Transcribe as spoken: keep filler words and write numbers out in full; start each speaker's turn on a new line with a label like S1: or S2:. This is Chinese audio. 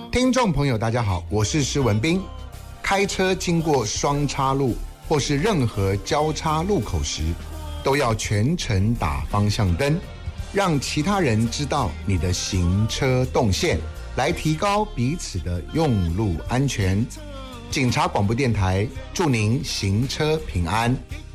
S1: 听众朋友大家好，我是施文彬。开车经过双叉路或是任何交叉路口时，都要全程打方向灯，让其他人知道你的行车动线，来提高彼此的用路安全。警察广播电台祝您行车平安。